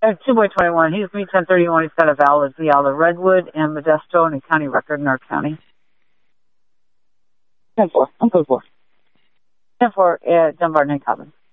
2 boy 21. He's me 1031. He's got a valid Viala Redwood and Modesto and a county record in our county. 10-4. I'm code 4. 10-4 at Dunbar and Cobbin.